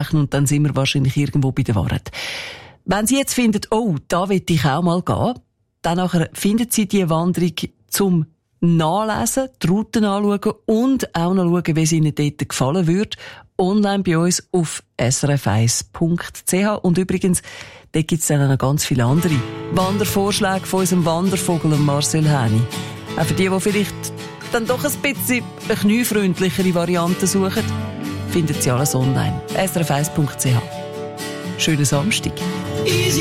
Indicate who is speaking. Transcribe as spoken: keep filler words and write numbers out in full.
Speaker 1: rechnen und dann sind wir wahrscheinlich irgendwo bei der Wahrheit. Wenn Sie jetzt finden, oh, da will ich auch mal gehen, dann nachher finden Sie die Wanderung zum Nachlesen, die Routen anschauen und auch noch schauen, wie es Ihnen dort gefallen würde, online bei uns auf s r f eins punkt c h. Und übrigens, da gibt es dann noch ganz viele andere Wandervorschläge von unserem Wandervogel Marcel Häni. Auch für die, die vielleicht dann doch ein bisschen eine kniefreundlichere Variante suchen, finden Sie alles online. s r f eins punkt c h. Schönen Samstag.